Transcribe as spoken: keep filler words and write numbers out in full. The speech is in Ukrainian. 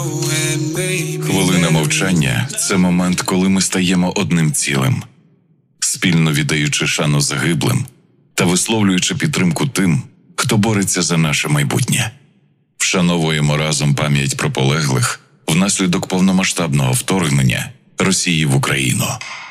Хвилина мовчання – це момент, коли ми стаємо одним цілим, спільно віддаючи шану загиблим та висловлюючи підтримку тим, хто бореться за наше майбутнє. Вшановуємо разом пам'ять про полеглих внаслідок повномасштабного вторгнення Росії в Україну.